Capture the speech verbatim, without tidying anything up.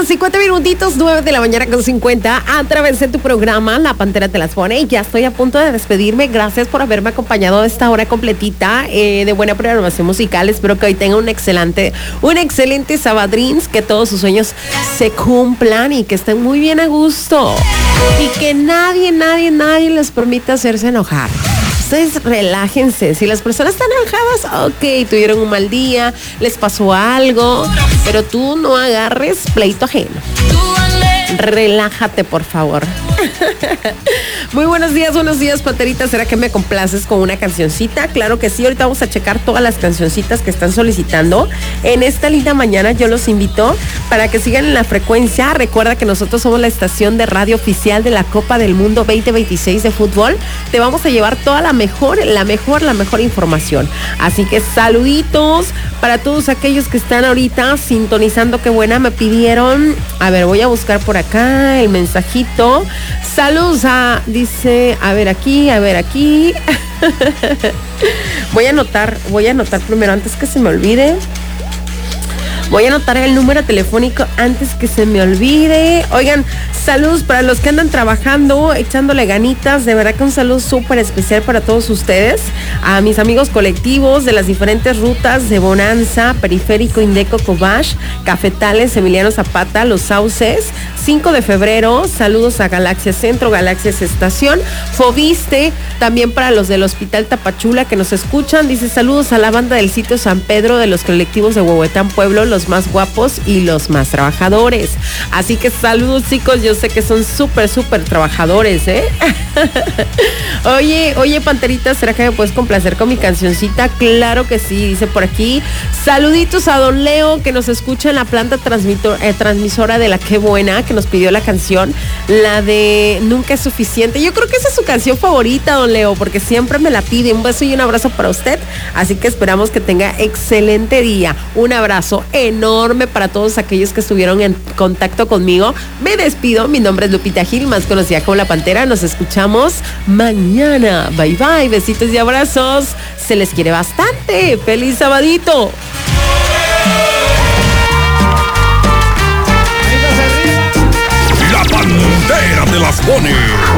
con cincuenta minutitos, nueve de la mañana con cincuenta, a través de tu programa La Pantera te las pone. Y ya estoy a punto de despedirme. Gracias por haberme acompañado esta hora completita eh, de buena programación musical. Espero que hoy tenga un excelente, un excelente Sabadrins, que todos sus sueños se cumplan y que estén muy bien a gusto. Y que nadie, nadie, nadie les permita hacerse enojar. Ustedes relájense. Si las personas están enojadas, ok, tuvieron un mal día, les pasó algo, pero tú no agarres pleito ajeno. Relájate, por favor. Muy buenos días, buenos días, Panterita. ¿Será que me complaces con una cancioncita? Claro que sí, ahorita vamos a checar todas las cancioncitas que están solicitando. En esta linda mañana yo los invito para que sigan en la frecuencia. Recuerda que nosotros somos la estación de radio oficial de la Copa del Mundo veinte veintiséis de fútbol. Te vamos a llevar toda la mejor, la mejor, la mejor información. Así que saluditos para todos aquellos que están ahorita sintonizando. Qué buena, me pidieron. A ver, voy a buscar por acá el mensajito. Saludos a, dice, a ver aquí, a ver aquí. Voy a anotar, voy a anotar primero antes que se me olvide. Voy a anotar el número telefónico antes que se me olvide. Oigan, saludos para los que andan trabajando, echándole ganitas. De verdad que un saludo súper especial para todos ustedes. A mis amigos colectivos de las diferentes rutas de Bonanza, Periférico, Indeco, Cobach, Cafetales, Emiliano Zapata, Los Sauces, cinco de febrero. Saludos a Galaxia Centro, Galaxias Estación, Fobiste. También para los del Hospital Tapachula que nos escuchan. Dice saludos a la banda del sitio San Pedro, de los colectivos de Huehuetán Pueblo, los más guapos y los más trabajadores. Así que saludos, chicos, yo sé que son súper, súper trabajadores, ¿eh? Oye, oye, Panterita, ¿será que me puedes complacer con mi cancioncita? Claro que sí, dice por aquí. Saluditos a don Leo, que nos escucha en la planta transmitor, eh, transmisora de La Qué Buena, que nos pidió la canción, la de Nunca es Suficiente. Yo creo que esa es su canción favorita, don Leo, porque siempre me la pide. Un beso y un abrazo para usted. Así que esperamos que tenga excelente día. Un abrazo enorme para todos aquellos que estuvieron en contacto conmigo. Me despido, mi nombre es Lupita Gil, más conocida como La Pantera. Nos escuchamos mañana. Bye bye, besitos y abrazos. Se les quiere bastante. ¡Feliz sabadito! La Pantera te las pone.